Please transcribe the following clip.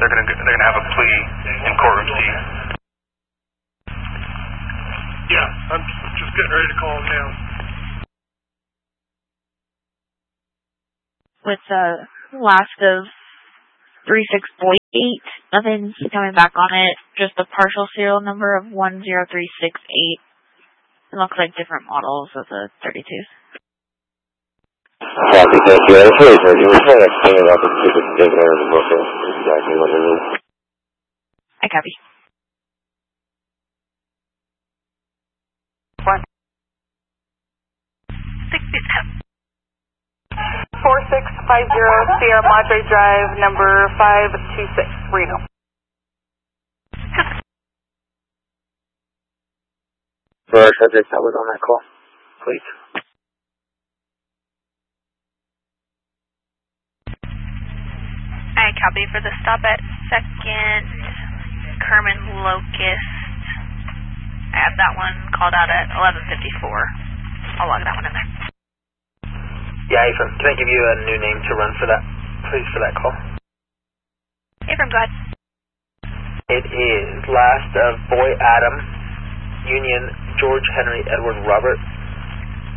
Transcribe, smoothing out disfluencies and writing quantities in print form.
they're gonna have a plea in courtroom C. Yeah, I'm just getting ready to call him now. With last of 3648, nothing's coming back on it, just the partial serial number of 10368. It looks like different models of the 32s. Copy, thank you. I just really heard you were trying to explain about the stupid sticker and look at exactly what it is. I copy. What? 4650 Sierra Madre Drive, number 526, Reno. For our subject that was on that call, please. I copy for the stop at 2nd Kerman Locust. I have that one called out at 11:54. I'll log that one in there. Yeah, Ephraim, can I give you a new name to run for that, please, for that call? Ephraim, go ahead. It is last of Boy Adam, Union, George Henry Edward Robert,